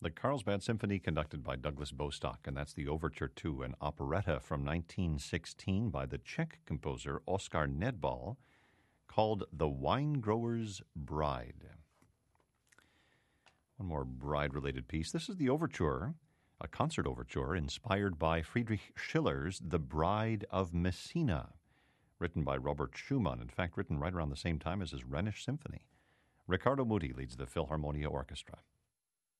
The Carlsbad Symphony, conducted by Douglas Bostock, and that's the Overture to an operetta from 1916 by the Czech composer Oskar Nedbal, called The Winegrower's Bride. One more bride-related piece. This is the overture, a concert overture inspired by Friedrich Schiller's The Bride of Messina, written by Robert Schumann, in fact, written right around the same time as his Rhenish Symphony. Riccardo Muti leads the Philharmonia Orchestra.